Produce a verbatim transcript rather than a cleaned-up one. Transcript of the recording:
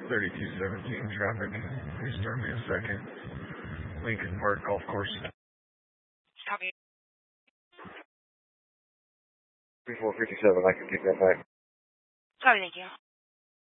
thirty-two seventeen traffic. Please turn me a second. Lincoln Park Golf Course. Copy. three four fifty-seven, I can take that back. Copy, thank you.